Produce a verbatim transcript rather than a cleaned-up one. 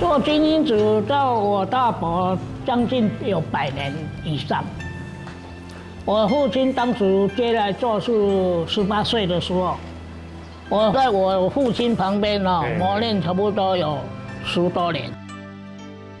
做经营组到我大伯将近有百年以上。我父亲当时接来做是十八岁的时候，我在我父亲旁边哦磨练差不多有十多年。